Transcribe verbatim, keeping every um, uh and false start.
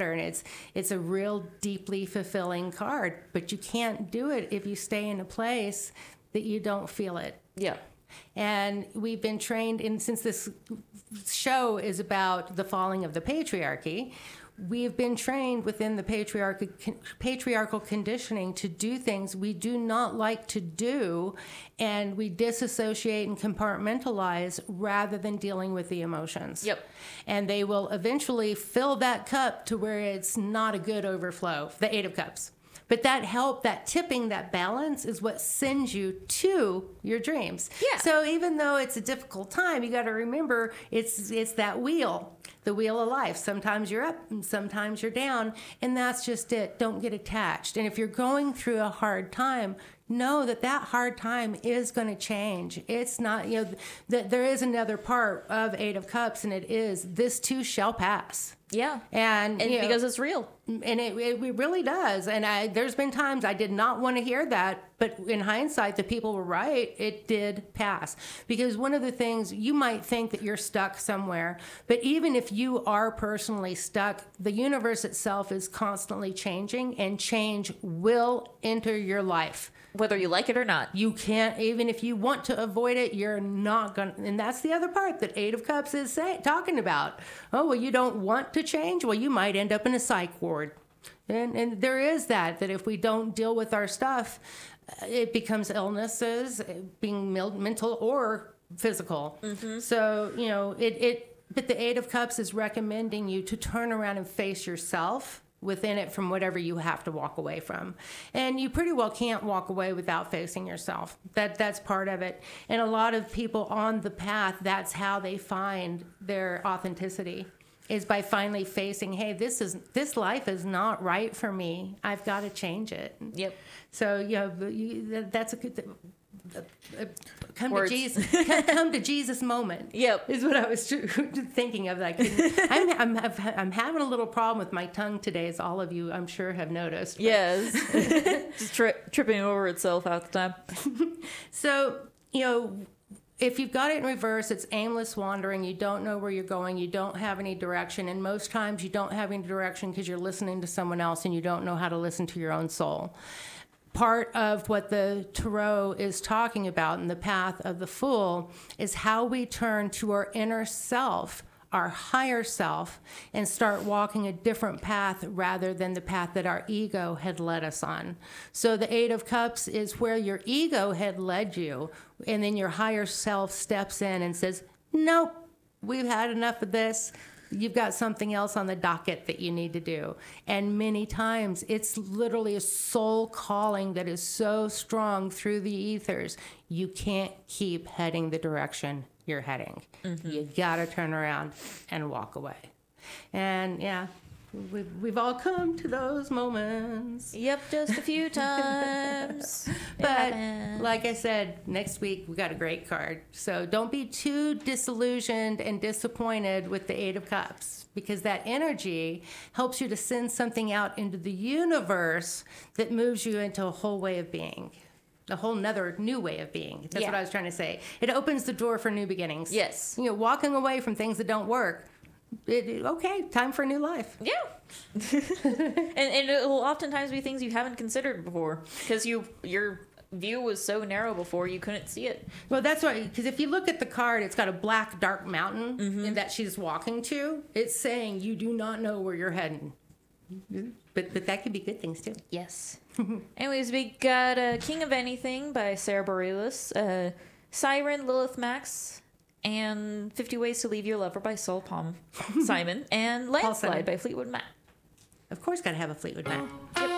Saturn. It's it's a real deeply fulfilling card, but you can't do it if you stay in a place that you don't feel it. Yeah. And we've been trained in, since this show is about the falling of the patriarchy, we've been trained within the patriarchal, patriarchal conditioning to do things we do not like to do, and we disassociate and compartmentalize rather than dealing with the emotions. Yep. And they will eventually fill that cup to where it's not a good overflow, the Eight of Cups. But that help, that tipping, that balance is what sends you to your dreams. Yeah. So even though it's a difficult time, you got to remember it's it's that wheel, the wheel of life. Sometimes you're up and sometimes you're down, and that's just it. Don't get attached. And if you're going through a hard time, know that that hard time is going to change. It's not, you know, that there is another part of Eight of Cups, and it is this too shall pass. Yeah. And, and you know, because it's real. And it, it, it really does. And I, there's been times I did not want to hear that, but in hindsight, the people were right. It did pass. Because one of the things, you might think that you're stuck somewhere, but even if you are personally stuck, the universe itself is constantly changing, and change will enter your life. Whether you like it or not. You can't, even if you want to avoid it, you're not going to. And that's the other part that Eight of Cups is say, talking about. Oh, well, you don't want to change? Well, you might end up in a psych ward. And, and there is that, that if we don't deal with our stuff, it becomes illnesses, being mental or physical. Mm-hmm. So, you know, it, it, but the Eight of Cups is recommending you to turn around and face yourself within it from whatever you have to walk away from. And you pretty well can't walk away without facing yourself. That that's part of it. And a lot of people on the path, that's how they find their authenticity, is by finally facing, hey, this is this life is not right for me. I've got to change it. Yep. So, you know, you, that's a good come Words. to Jesus, come, come to Jesus moment. Yep, is what I was thinking of. Like, I'm, I'm, I'm having a little problem with my tongue today, as all of you, I'm sure, have noticed. But. Yes, just tri- tripping over itself half the time. So, you know, if you've got it in reverse, it's aimless wandering. You don't know where you're going. You don't have any direction, and most times you don't have any direction because you're listening to someone else, and you don't know how to listen to your own soul. Part of what the Tarot is talking about in the Path of the Fool is how we turn to our inner self, our higher self, and start walking a different path rather than the path that our ego had led us on. So the Eight of Cups is where your ego had led you, and then your higher self steps in and says, nope, we've had enough of this. You've got something else on the docket that you need to do. And many times it's literally a soul calling that is so strong through the ethers, you can't keep heading the direction you're heading. Mm-hmm. You got to turn around and walk away. And yeah, we've, we've all come to those moments. Yep, just a few times. But like I said, next week we got a great card. So don't be too disillusioned and disappointed with the Eight of Cups, because that energy helps you to send something out into the universe that moves you into a whole way of being. A whole nother new way of being. That's yeah. what I was trying to say. It opens the door for new beginnings. Yes. You know, walking away from things that don't work. It, it, okay, time for a new life. Yeah. and, and it will oftentimes be things you haven't considered before, because you your view was so narrow before you couldn't see it. Well, that's right, because if you look at the card, it's got a black, dark mountain mm-hmm. that she's walking to. It's saying you do not know where you're heading. But but that could be good things, too. Yes. Anyways, we got uh, King of Anything by Sarah Bareilles, uh, Siren, Lilith Max, and fifty Ways to Leave Your Lover by Saul Palm Simon, and Landslide by Fleetwood Mac. Of course, got to have a Fleetwood Mac. Yep.